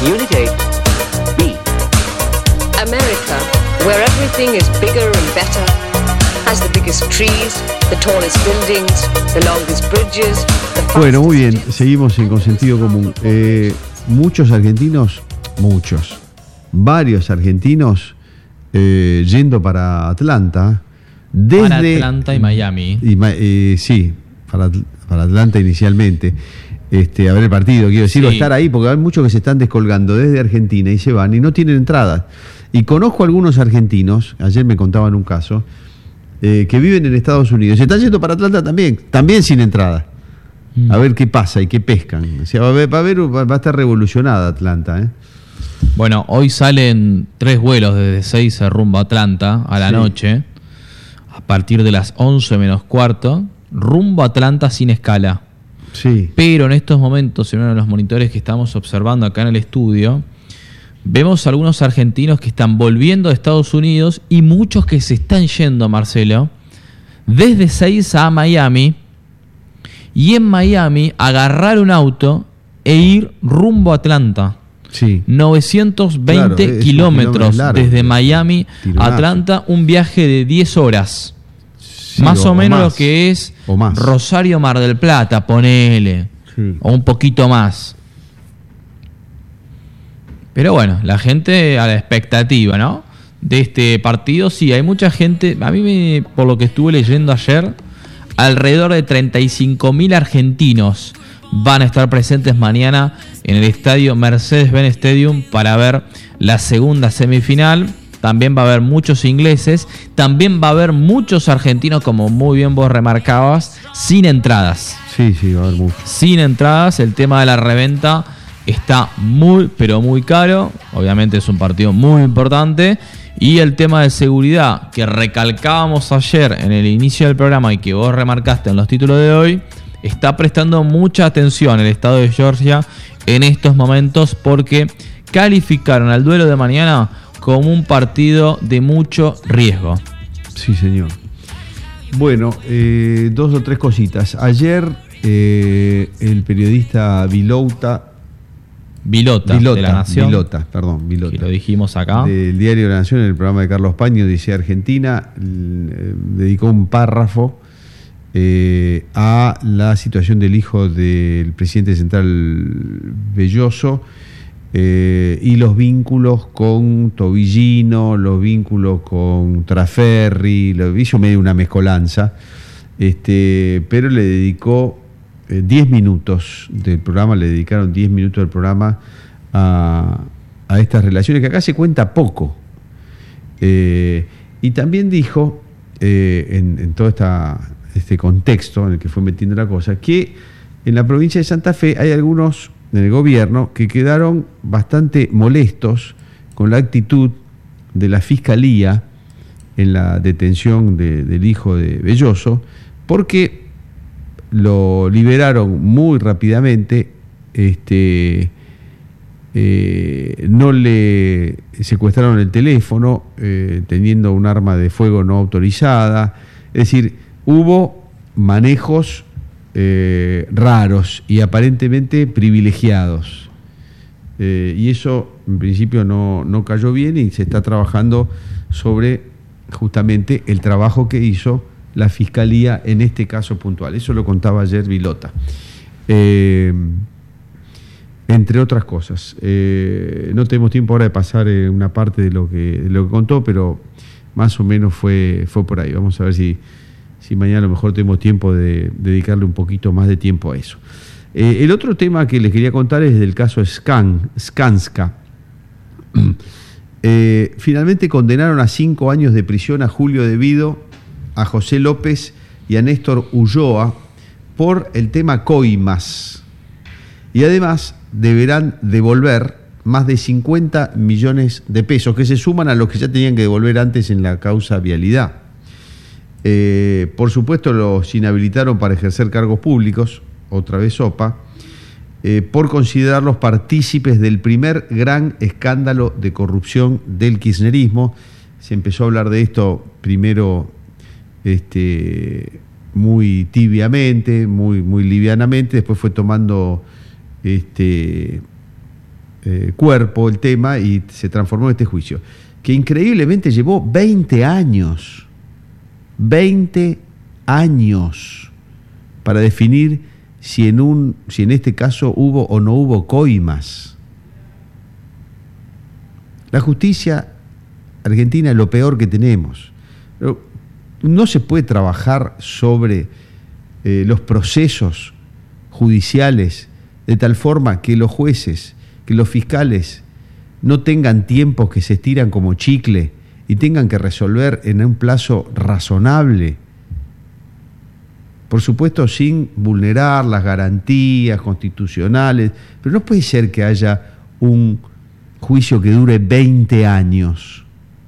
Unit 8, B. America, where everything is bigger and better, has the biggest trees, the tallest buildings, the longest bridges, the fastest... Bueno, muy bien, seguimos en Consentido Común. Muchos argentinos, varios argentinos yendo para Atlanta. Para Atlanta y Miami. Sí, para Atlanta inicialmente. A ver el partido, quiero decir, Sí. estar ahí, porque hay muchos que se están descolgando desde Argentina y se van y no tienen entradas. Y conozco algunos argentinos, ayer me contaban un caso, que viven en Estados Unidos. Se están yendo para Atlanta también sin entrada. A ver qué pasa y qué pescan. O sea, va a estar revolucionada Atlanta, Bueno, hoy salen 3 vuelos desde Seiza rumbo a Atlanta a la noche, a partir de las 11 menos cuarto, rumbo a Atlanta sin escala. Sí. Pero en estos momentos, en uno de los monitores que estamos observando acá en el estudio, vemos algunos argentinos que están volviendo a Estados Unidos y muchos que se están yendo, Marcelo, desde Seiza a Miami, y en Miami agarrar un auto e ir rumbo a Atlanta. Sí. 920 Claro, kilómetros largo, desde Miami tironazo. a Atlanta, un viaje de 10 horas. Sí, más o menos más. lo que es O más. Rosario Mar del Plata, ponele. Sí. O un poquito más. Pero bueno, la gente a la expectativa, ¿no? De este partido, sí, hay mucha gente. A mí, por lo que estuve leyendo ayer, alrededor de 35.000 argentinos van a estar presentes mañana en el estadio Mercedes-Benz Stadium para ver la segunda semifinal. También va a haber muchos ingleses, también va a haber muchos argentinos, como muy bien vos remarcabas, sin entradas. Sí, va a haber mucho. Sin entradas, el tema de la reventa está muy, pero muy caro. Obviamente es un partido muy importante. Y el tema de seguridad, que recalcábamos ayer en el inicio del programa y que vos remarcaste en los títulos de hoy, está prestando mucha atención el estado de Georgia en estos momentos, porque calificaron al duelo de mañana como un partido de mucho riesgo. Sí, señor. Bueno, 2 o 3 cositas. Ayer el periodista Vilota de la Nación. Vilota. Que lo dijimos acá. Del diario La Nación, en el programa de Carlos Paño, dice Argentina, dedicó un párrafo a la situación del hijo del presidente central Belloso, y los vínculos con Tobillino, los vínculos con Traferri, lo hizo medio una mezcolanza, pero le dedicó 10 minutos del programa, le dedicaron 10 minutos del programa a estas relaciones, que acá se cuenta poco. Y también dijo, en todo este contexto en el que fue metiendo la cosa, que en la provincia de Santa Fe hay algunos en el gobierno que quedaron bastante molestos con la actitud de la Fiscalía en la detención del hijo de Belloso, porque lo liberaron muy rápidamente, no le secuestraron el teléfono, teniendo un arma de fuego no autorizada. Es decir, hubo manejos raros y aparentemente privilegiados, y eso en principio no cayó bien, y se está trabajando sobre justamente el trabajo que hizo la Fiscalía en este caso puntual. Eso lo contaba ayer Vilota, entre otras cosas. No tenemos tiempo ahora de pasar una parte de lo que contó, pero más o menos fue por ahí. Vamos a ver si mañana a lo mejor tenemos tiempo de dedicarle un poquito más de tiempo a eso. El otro tema que les quería contar es del caso Skanska. Finalmente condenaron a 5 años de prisión a Julio De Vido, a José López y a Néstor Ulloa por el tema coimas. Y además deberán devolver más de 50 millones de pesos, que se suman a los que ya tenían que devolver antes en la causa Vialidad. Por supuesto, los inhabilitaron para ejercer cargos públicos, otra vez OPA, por considerarlos partícipes del primer gran escándalo de corrupción del kirchnerismo. Se empezó a hablar de esto primero muy tibiamente, muy livianamente, después fue tomando cuerpo el tema y se transformó en este juicio, que increíblemente llevó 20 años. 20 años para definir si en este caso hubo o no hubo coimas. La justicia argentina es lo peor que tenemos. Pero no se puede trabajar sobre los procesos judiciales de tal forma que los jueces, que los fiscales no tengan tiempos que se estiran como chicle y tengan que resolver en un plazo razonable. Por supuesto, sin vulnerar las garantías constitucionales, pero no puede ser que haya un juicio que dure 20 años.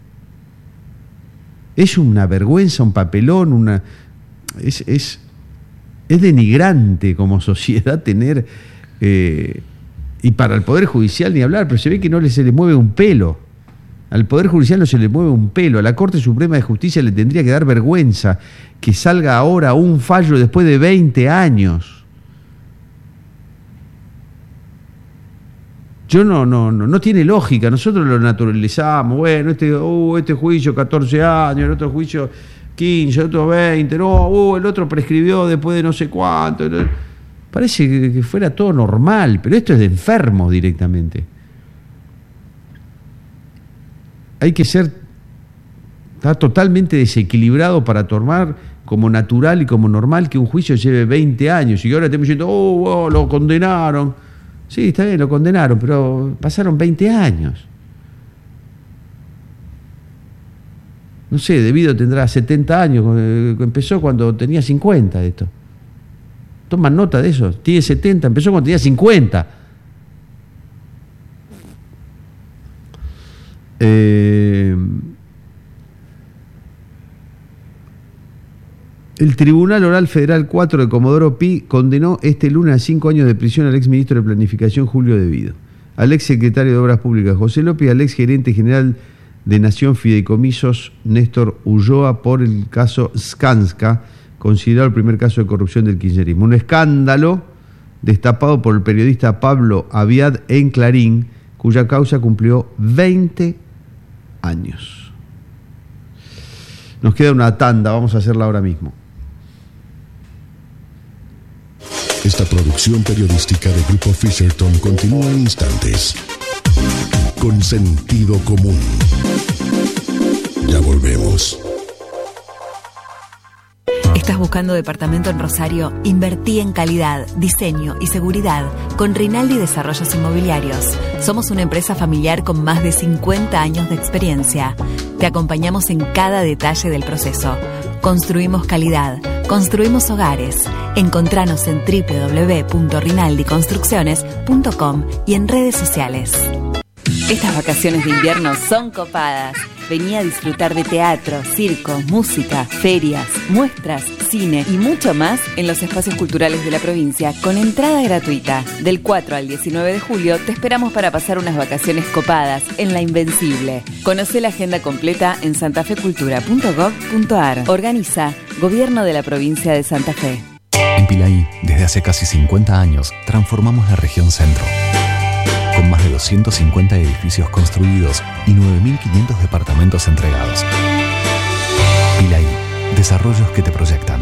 Es una vergüenza, un papelón, es denigrante como sociedad tener, y para el Poder Judicial ni hablar, pero se ve que se le mueve un pelo. Al Poder Judicial no se le mueve un pelo. A la Corte Suprema de Justicia le tendría que dar vergüenza que salga ahora un fallo después de 20 años. No tiene lógica. Nosotros lo naturalizamos. Bueno, este juicio 14 años, el otro juicio 15, el otro 20, el otro prescribió después de no sé cuánto. Parece que fuera todo normal, pero esto es de enfermos directamente. Está totalmente desequilibrado para tomar como natural y como normal que un juicio lleve 20 años y que ahora estemos diciendo, lo condenaron. Sí, está bien, lo condenaron, pero pasaron 20 años. No sé, Debido tendrá 70 años, empezó cuando tenía 50 de esto. Toman nota de eso, tiene 70, empezó cuando tenía 50. El Tribunal Oral Federal 4 de Comodoro Pi condenó este lunes a 5 años de prisión al exministro de Planificación Julio Debido, al exsecretario de Obras Públicas José López y al exgerente general de Nación Fideicomisos Néstor Ulloa por el caso Skanska, considerado el primer caso de corrupción del kirchnerismo. Un escándalo destapado por el periodista Pablo Aviad en Clarín, cuya causa cumplió 20 años. Nos queda una tanda, vamos a hacerla ahora mismo. Esta producción periodística de Grupo Fisherton continúa en instantes. Con sentido común. Ya volvemos. ¿Estás buscando departamento en Rosario? Invertí en calidad, diseño y seguridad con Rinaldi Desarrollos Inmobiliarios. Somos una empresa familiar con más de 50 años de experiencia. Te acompañamos en cada detalle del proceso. Construimos calidad, construimos hogares. Encontranos en www.rinaldiconstrucciones.com y en redes sociales. Estas vacaciones de invierno son copadas. Vení a disfrutar de teatro, circo, música, ferias, muestras, cine y mucho más en los espacios culturales de la provincia con entrada gratuita. Del 4 al 19 de julio te esperamos para pasar unas vacaciones copadas en La Invencible. Conoce la agenda completa en santafecultura.gov.ar. Organiza Gobierno de la Provincia de Santa Fe. En Pilaí, desde hace casi 50 años, transformamos la región centro. Con más de 250 edificios construidos y 9.500 departamentos entregados. Pilaí, desarrollos que te proyectan.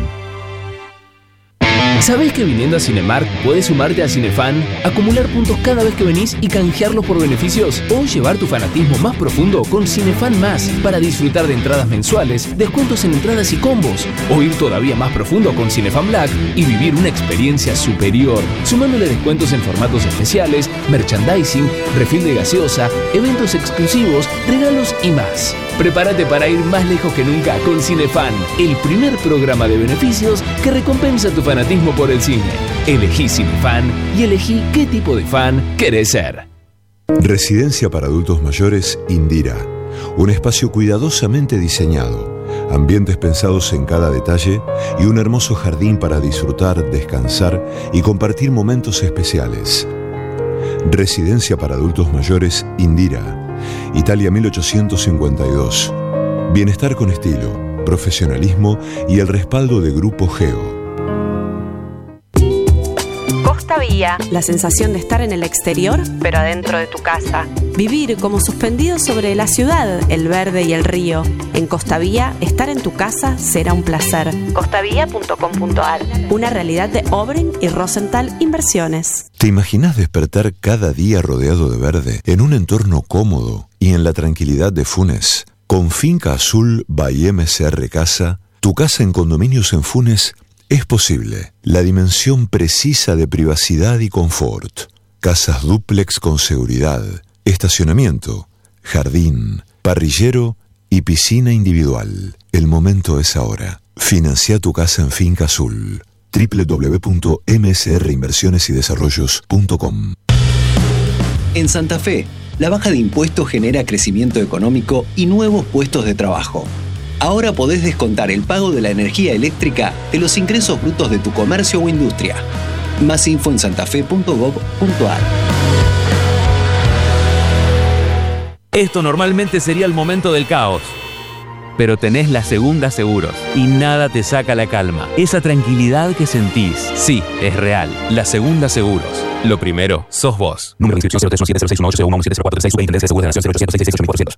¿Sabés que viniendo a Cinemark puedes sumarte a Cinefan, acumular puntos cada vez que venís y canjearlos por beneficios? O llevar tu fanatismo más profundo con Cinefan Más para disfrutar de entradas mensuales, descuentos en entradas y combos. O ir todavía más profundo con Cinefan Black y vivir una experiencia superior, sumándole descuentos en formatos especiales, merchandising, refil de gaseosa, eventos exclusivos, regalos y más. Prepárate para ir más lejos que nunca con Cinefan, el primer programa de beneficios que recompensa tu fanatismo por el cine. Elegí Cinefan y elegí qué tipo de fan querés ser. Residencia para adultos mayores Indira. Un espacio cuidadosamente diseñado, ambientes pensados en cada detalle y un hermoso jardín para disfrutar, descansar y compartir momentos especiales. Residencia para adultos mayores Indira. Italia 1852. Bienestar con estilo, profesionalismo y el respaldo de Grupo Geo. Costa Vía. La sensación de estar en el exterior, pero adentro de tu casa. Vivir como suspendido sobre la ciudad, el verde y el río. En Costa Vía, estar en tu casa será un placer. costavia.com.ar. Una realidad de Obren y Rosenthal Inversiones. ¿Te imaginas despertar cada día rodeado de verde, en un entorno cómodo y en la tranquilidad de Funes? Con Finca Azul by MCR Casa, tu casa en condominios en Funes es posible. La dimensión precisa de privacidad y confort. Casas dúplex con seguridad, estacionamiento, jardín, parrillero y piscina individual. El momento es ahora. Financia tu casa en Finca Azul. www.msrinversionesydesarrollos.com. En Santa Fe, la baja de impuestos genera crecimiento económico y nuevos puestos de trabajo. Ahora podés descontar el pago de la energía eléctrica de los ingresos brutos de tu comercio o industria. Más info en santafe.gov.ar. Esto normalmente sería el momento del caos. Pero tenés la Segunda Seguros y nada te saca la calma. Esa tranquilidad que sentís, sí, es real. La Segunda Seguros. Lo primero, sos vos. Número de inscripción 0317061811170436. Superintendencia de Seguros de la Nación 0800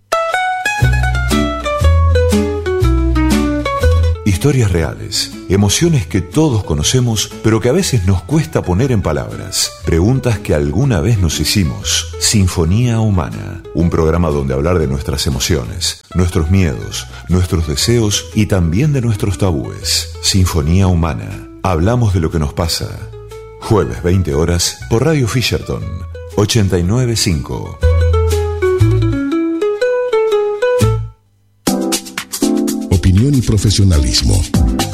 Historias reales, emociones que todos conocemos, pero que a veces nos cuesta poner en palabras. Preguntas que alguna vez nos hicimos. Sinfonía Humana, un programa donde hablar de nuestras emociones, nuestros miedos, nuestros deseos y también de nuestros tabúes. Sinfonía Humana, hablamos de lo que nos pasa. Jueves 20 horas por Radio Fisherton 89.5. Opinión y profesionalismo.